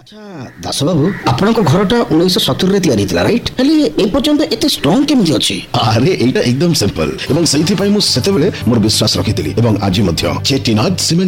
दास बाबू आपण घरटा 1970 रे तैयारी थिला राइट हेले ए पर्यंत एते स्ट्रांग केमि अछि? अरे एटा एकदम सिंपल एवं सही थी पई मु सेते बेले मोर विश्वास रखितिली एवं आज मध्य चेटीनाथ सीमेंट